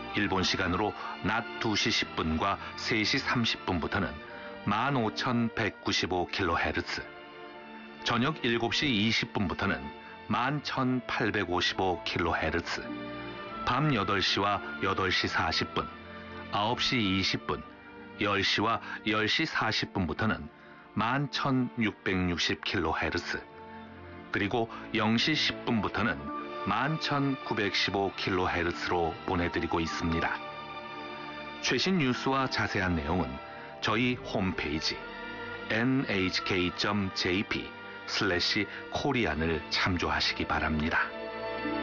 일본 시간으로 낮 2시 10분과 3시 30분부터는 15,195kHz, 저녁 7시 20분부터는 11,855kHz, 밤 8시와 8시 40분, 9시 20분, 10시와 10시 40분부터는 11,660kHz, 그리고 0시 10분부터는 11,915kHz로 보내드리고 있습니다. 최신 뉴스와 자세한 내용은 저희 홈페이지 nhk.jp/korean을 참조하시기 바랍니다.